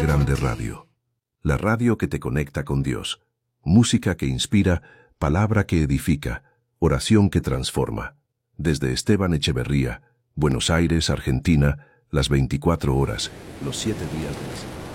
Grande Radio. La radio que te conecta con Dios. Música que inspira, palabra que edifica, oración que transforma. Desde Esteban Echeverría, Buenos Aires, Argentina, las 24 horas, los 7 días de la semana.